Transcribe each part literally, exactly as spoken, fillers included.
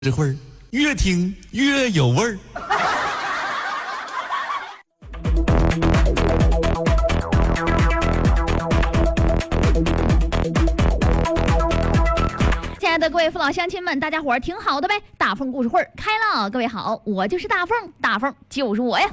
这会儿越听越有味儿。 亲爱的各位父老乡亲们，大家伙儿挺好的呗？大凤故事会儿开了，各位好，我就是大凤，大凤就是我呀。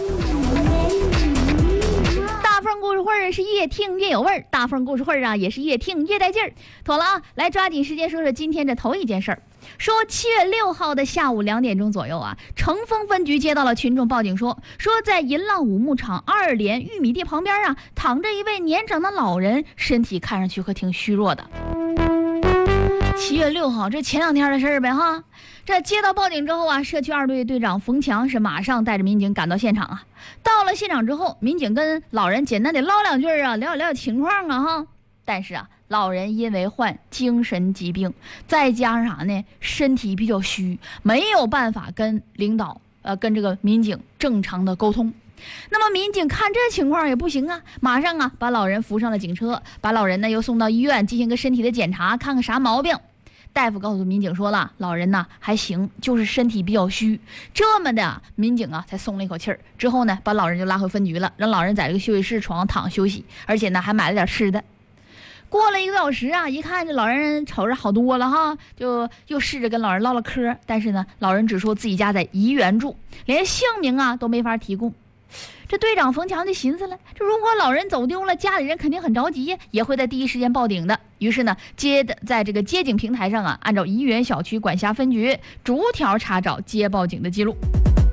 大凤故事会儿是越听越有味儿，大凤故事会儿啊也是越听越带劲儿。妥了啊，来抓紧时间说说今天这头一件事儿。说七月六号的下午两点钟左右啊，成丰分局接到了群众报警说，说在银浪五牧场二连玉米地旁边啊，躺着一位年长的老人，身体看上去可挺虚弱的。七月六号，这前两天的事儿呗哈。这接到报警之后啊，社区二队队长冯强是马上带着民警赶到现场啊。到了现场之后，民警跟老人简单的唠两句啊，聊聊情况啊哈。但是啊，老人因为患精神疾病，再加上啥呢，身体比较虚，没有办法跟领导呃跟这个民警正常的沟通。那么民警看这情况也不行啊，马上啊把老人扶上了警车，把老人呢又送到医院进行个身体的检查，看看啥毛病。大夫告诉民警说了，老人呢还行，就是身体比较虚。这么的，民警啊才松了一口气儿。之后呢，把老人就拉回分局了，让老人在这个休息室床上躺休息，而且呢还买了点吃的。过了一个小时啊，一看这老人瞅着好多了哈，就又试着跟老人唠唠嗑，但是呢，老人只说自己家在怡园住，连姓名啊都没法提供。这队长冯强就寻思了，这如果老人走丢了，家里人肯定很着急，也会在第一时间报警的。于是呢，接的在这个接警平台上啊，按照怡园小区管辖分局逐条查找接报警的记录。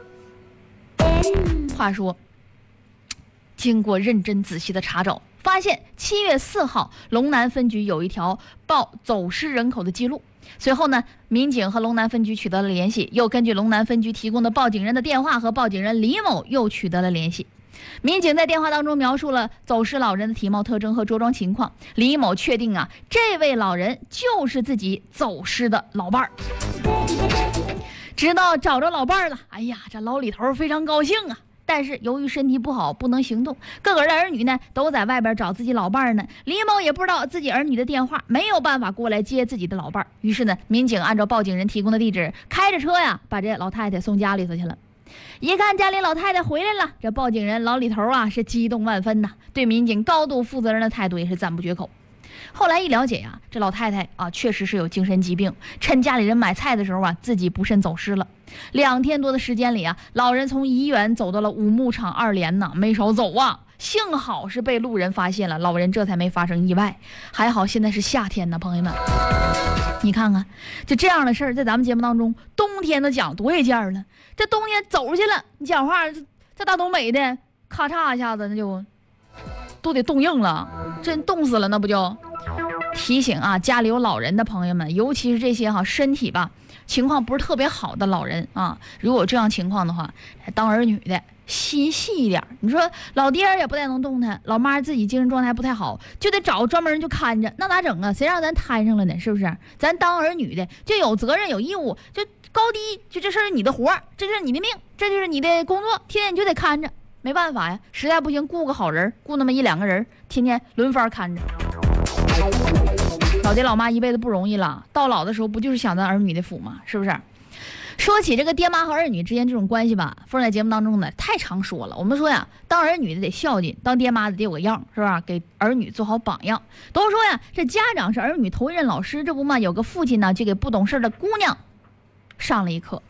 话说，经过认真仔细的查找，发现七月四号龙南分局有一条报走失人口的记录。随后呢，民警和龙南分局取得了联系，又根据龙南分局提供的报警人的电话和报警人李某又取得了联系。民警在电话当中描述了走失老人的体貌特征和着装情况，李某确定啊，这位老人就是自己走失的老伴儿。直到找着老伴儿了，哎呀，这老李头非常高兴啊。但是由于身体不好，不能行动，个个的儿女呢都在外边找自己老伴儿呢。李某也不知道自己儿女的电话，没有办法过来接自己的老伴儿。于是呢，民警按照报警人提供的地址，开着车呀，把这老太太送家里头去了。一看家里老太太回来了，这报警人老李头啊是激动万分呐，对民警高度负责任的态度也是赞不绝口。后来一了解呀、啊，这老太太啊确实是有精神疾病，趁家里人买菜的时候啊，自己不慎走失了。两天多的时间里啊，老人从怡园走到了五牧场二连呐，没少走啊。幸好是被路人发现了，老人这才没发生意外。还好现在是夏天呢，朋友们，你看看，就这样的事儿在咱们节目当中，冬天的讲多一件了。这冬天走去了，你讲话这大东北的，咔嚓一下子那就都得冻硬了，真冻死了，那不就。提醒啊，家里有老人的朋友们，尤其是这些哈、啊、身体吧情况不是特别好的老人啊，如果有这样情况的话，当儿女的心细一点。你说老爹也不太能动弹，老妈自己精神状态不太好，就得找专门人就看着，那咋整啊？谁让咱摊上了呢？是不是？咱当儿女的就有责任有义务，就高低就这事儿你的活儿，这是你的命，这就是你的工作，天天你就得看着。没办法呀，实在不行雇个好人，雇那么一两个人，天天轮番看着。老爹老妈一辈子不容易了，到老的时候不就是想当儿女的福吗？是不是？说起这个爹妈和儿女之间这种关系吧，放在节目当中呢太常说了。我们说呀，当儿女的得孝敬，当爹妈的得有个样，是吧？给儿女做好榜样。都说呀，这家长是儿女头一任老师，这不嘛，有个父亲呢，就给不懂事的姑娘上了一课，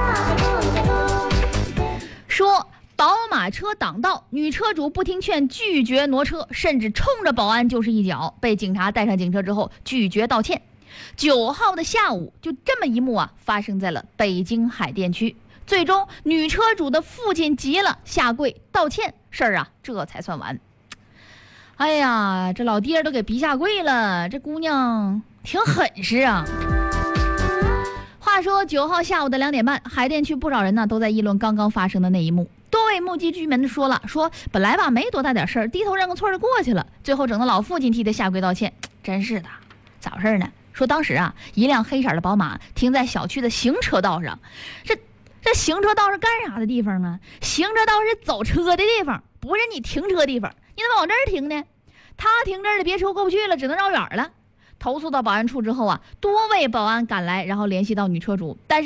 说宝马车挡道，女车主不听劝，拒绝挪车，甚至冲着保安就是一脚，被警察带上警车之后拒绝道歉。九号的下午，就这么一幕啊，发生在了北京海淀区。最终，女车主的父亲急了，下跪道歉，事儿啊这才算完。哎呀，这老爹都给逼下跪了，这姑娘挺狠实啊。话说九号下午的两点半，海淀区不少人呢都在议论刚刚发生的那一幕。多位目击居民说了，说本来吧没多大点事儿，低头认个错就过去了，最后整的老父亲替他下跪道歉，真是的，咋回事呢？说当时啊，一辆黑色的宝马停在小区的行车道上，这这行车道是干啥的地方啊？行车道是走车的地方，不是你停车地方，你怎么往这儿停呢？他停这儿了，别车过不去了，只能绕远了。 投诉到保安处之后啊，多位保安赶来，然后联系到女车主，但是